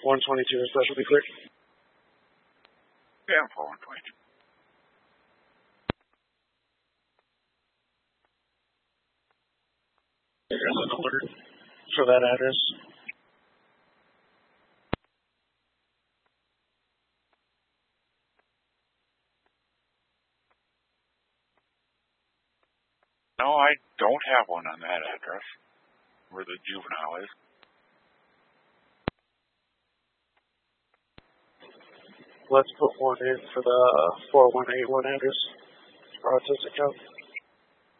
122 is specialty clear. Yeah, 4122. There's an alert for that address. No, I don't have one on that address where the juvenile is. Let's put one in for the 4181 address for autistic child.